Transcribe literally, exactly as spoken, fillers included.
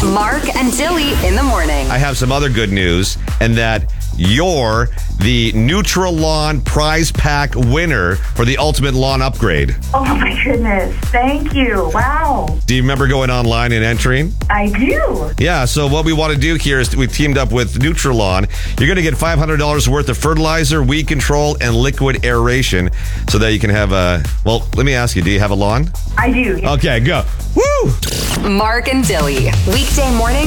Mark and Dilly in the morning. I have some other good news, and that you're the Nutri-Lawn prize pack winner for the ultimate lawn upgrade. Oh my goodness. Thank you. Wow. Do you remember going online and entering? I do. Yeah, so what we want to do here is we teamed up with Nutri-Lawn. You're going to get five hundred dollars worth of fertilizer, weed control, and liquid aeration so that you can have a, well, let me ask you, do you have a lawn? I do. Okay, go. Woo! Mark and Dilly. Weekday mornings